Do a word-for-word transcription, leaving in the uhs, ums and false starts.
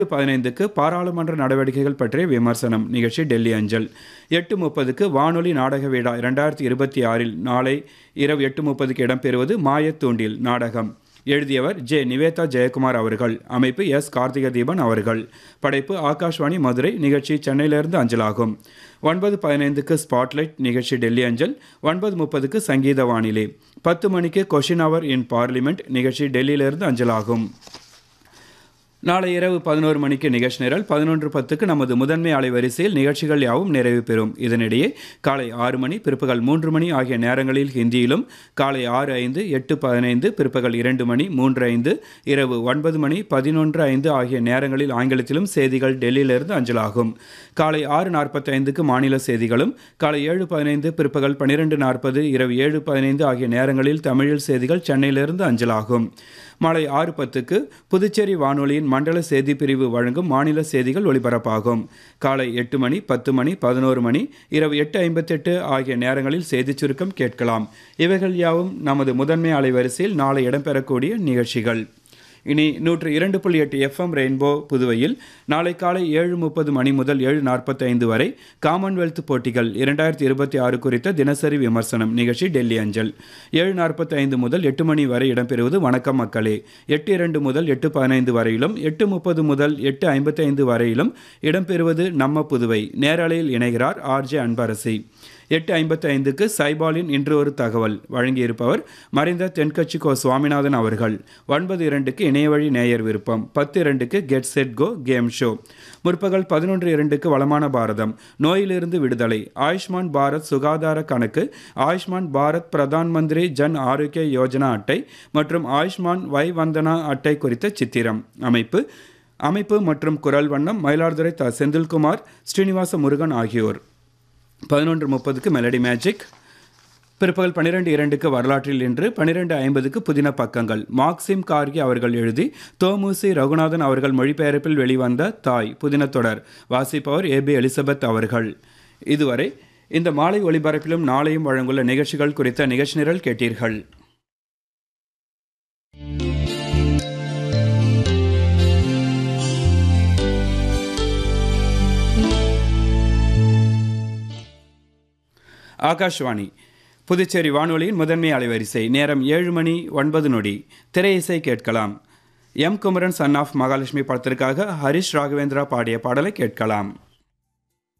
பதினைந்துக்கு பாராளுமன்ற நடவடிக்கைகள் பற்றிய விமர்சனம் நிகழ்ச்சி டெல்லி அஞ்சல். எட்டு முப்பதுக்கு வானொலி நாடக விழா இரண்டாயிரத்தி இருபத்தி ஆறில் நாளை இரவு எட்டு முப்பதுக்கு இடம்பெறுவது மாயத்தூண்டில் நாடகம். எழுதியவர் ஜே நிவேதா ஜெயக்குமார் அவர்கள். அமைப்பு எஸ் கார்த்திக தீபன் அவர்கள். படைப்பு ஆகாஷ்வாணி மதுரை. நிகழ்ச்சி சென்னையிலிருந்து அஞ்சலாகும். ஒன்பது பதினைந்துக்கு ஸ்பாட்லைட் நிகழ்ச்சி டெல்லி அஞ்சல். ஒன்பது முப்பதுக்கு சங்கீத வானிலை. பத்து மணிக்கு கொஷின் அவர் இன் பார்லிமெண்ட் நிகழ்ச்சி டெல்லியிலிருந்து அஞ்சலாகும். நாளை இரவு பதினோரு மணிக்கு நிகழ்ச்சி நிரல். பதினொன்று பத்துக்கு நமது முதன்மை அலைவரிசையில் நிகழ்ச்சிகள் யாவும் நிறைவு பெறும். இதனிடையே காலை ஆறு மணி, பிற்பகல் மூன்று மணி ஆகிய நேரங்களில் ஹிந்தியிலும், காலை ஆறு ஐந்து, எட்டு பதினைந்து, பிற்பகல் இரண்டு மணி, மூன்று ஐந்து, இரவு ஒன்பது மணி, பதினொன்று ஐந்து ஆகிய நேரங்களில் ஆங்கிலத்திலும் செய்திகள் டெல்லியிலிருந்து அஞ்சலாகும். காலை ஆறு நாற்பத்தி ஐந்துக்கு மாநில செய்திகளும், காலை ஏழு பதினைந்து, பிற்பகல் பன்னிரெண்டு நாற்பது, இரவு ஏழு பதினைந்து ஆகிய நேரங்களில் தமிழில் செய்திகள் சென்னையிலிருந்து அஞ்சலாகும். மாலை ஆறு பத்துக்கு புதுச்சேரி வானொலியின் மண்டல செய்தி பிரிவு வழங்கும் மாநில செய்திகள் ஒலிபரப்பாகும். காலை எட்டு மணி, பத்து மணி, பதினோரு மணி, இரவு எட்டு ஐம்பத்தி எட்டு ஆகிய நேரங்களில் செய்திச் சுருக்கம் கேட்கலாம். இவைகள் யாவும் நமது முதன்மை அலைவரிசையில் நாளை இடம்பெறக்கூடிய நிகழ்ச்சிகள். இனி நூற்று இரண்டு புள்ளி எட்டு எஃப்எம் ரெயின்போ புதுவையில் நாளை காலை ஏழு முப்பது மணி முதல் ஏழு நாற்பத்தி ஐந்து வரை காமன்வெல்த் போட்டிகள் இரண்டாயிரத்தி இருபத்தி ஆறு குறித்த தினசரி விமர்சனம் நிகழ்ச்சி டெல்லி அஞ்சல். ஏழு நாற்பத்தி ஐந்து முதல் எட்டு மணி வரை இடம்பெறுவது வணக்கம் மக்களே. எட்டு இரண்டு முதல் எட்டு பதினைந்து வரையிலும், எட்டு முப்பது முதல் எட்டு ஐம்பத்தி ஐந்து வரையிலும் இடம்பெறுவது நம்ம புதுவை. நேரலையில் இணைகிறார் ஆர்ஜே அன்பரசி. எட்டு ஐம்பத்தி ஐந்துக்கு சைபாலின் இன்று ஒரு தகவல் வழங்கியிருப்பவர் மறைந்த தென்கட்சி கோ சுவாமிநாதன் அவர்கள். ஒன்பது இரண்டுக்கு இணையவழி நேயர் விருப்பம். பத்து இரண்டுக்கு get set go game show. முற்பகல் பதினொன்று இரண்டுக்கு வளமான பாரதம், நோயிலிருந்து விடுதலை, ஆயுஷ்மான் பாரத் சுகாதார கணக்கு, ஆயுஷ்மான் பாரத் பிரதான் மந்திரி ஜன் ஆரோக்கிய யோஜனா அட்டை மற்றும் ஆயுஷ்மான் வை வந்தனா அட்டை குறித்த சித்திரம். அமைப்பு அமைப்பு மற்றும் குரல் வண்ணம் மயிலாடுதுறை த செந்தில்குமார், ஸ்ரீனிவாச முருகன் ஆகியோர். பதினொன்று முப்பதுக்கு மெலடி மேஜிக். பிற்பகல் பன்னிரெண்டு இரண்டுக்கு வரலாற்றில் இன்று. பன்னிரெண்டு ஐம்பதுக்கு புதின பக்கங்கள். மார்க்சிம் கார்கி அவர்கள் எழுதி தோமுசி ரகுநாதன் அவர்கள் மொழிபெயர்ப்பில் வெளிவந்த தாய் புதின தொடர். வாசிப்பவர் ஏ பி எலிசபெத் அவர்கள். இதுவரை இந்த மாலை ஒளிபரப்பிலும் நாளையும் வழங்குள்ள நிகழ்ச்சிகள் குறித்த நிகழ்ச்சி நிரல் கேட்டீர்கள். ஆகாஷ்வாணி புதுச்சேரி வானொலியின் முதன்மை அலைவரிசை. நேரம் ஏழு மணி ஒன்பது நொடி. திரை இசை கேட்கலாம். M Kumaran son of Mahalakshmi படத்திற்காக ஹரிஷ் ராகவேந்திரா பாடிய பாடலை கேட்கலாம்.